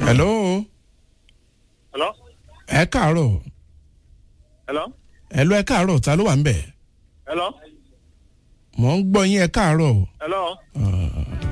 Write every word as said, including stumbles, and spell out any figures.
hello. hello. ẹ káàárọ̀. hello. hello ẹ káàárọ̀ ta ló wà ń bẹ̀. hello. mò ń gbọ́ yín ẹ káàárọ̀. hello. Uh,